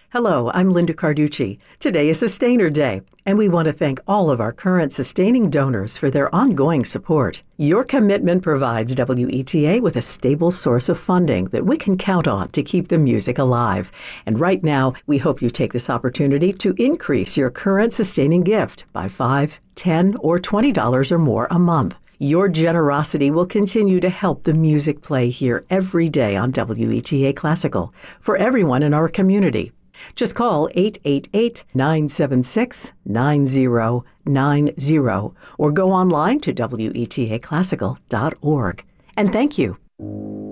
Hello, I'm Linda Carducci. Today is Sustainer Day, and we want to thank all of our current sustaining donors for their ongoing support. Your commitment provides WETA with a stable source of funding that we can count on to keep the music alive. And right now, we hope you take this opportunity to increase your current sustaining gift by $5, $10, or $20 or more a month. Your generosity will continue to help the music play here every day on WETA Classical for everyone in our community. Just call 888-976-9090 or go online to wetaclassical.org. And thank you.